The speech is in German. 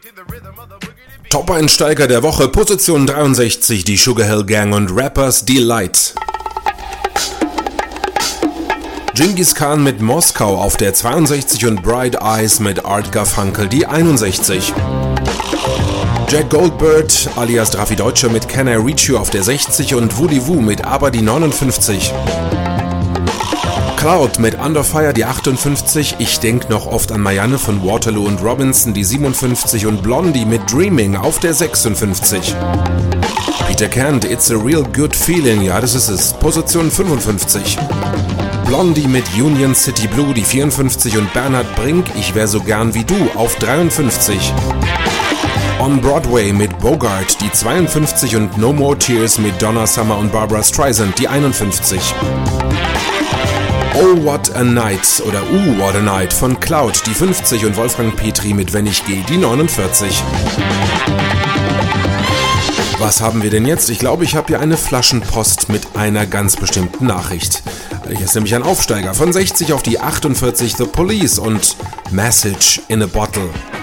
Top-Einsteiger der Woche, Position 63, die Sugar Hill Gang und Rappers Delight. Genghis Khan mit Moskau auf der 62 und Bright Eyes mit Art Garfunkel die 61. Jack Goldbird alias Drafi Deutscher mit Can I Reach You auf der 60 und Woody Woo mit Aber die 59. Cloud mit Under Fire die 58, Ich denk noch oft an Marianne von Waterloo und Robinson die 57 und Blondie mit Dreaming auf der 56. Peter Kent, It's a Real Good Feeling, ja das ist es, Position 55. Blondie mit Union City Blue die 54 und Bernhard Brink, Ich wär so gern wie du auf 53. On Broadway mit Bogart die 52 und No More Tears mit Donna Summer und Barbra Streisand die 51. Oh What a Night oder What a Night von Cloud die 50 und Wolfgang Petri mit Wenn ich geh die 49. Was haben wir denn jetzt? Ich glaube, ich habe hier eine Flaschenpost mit einer ganz bestimmten Nachricht. Hier ist nämlich ein Aufsteiger von 60 auf die 48 The Police und Message in a Bottle.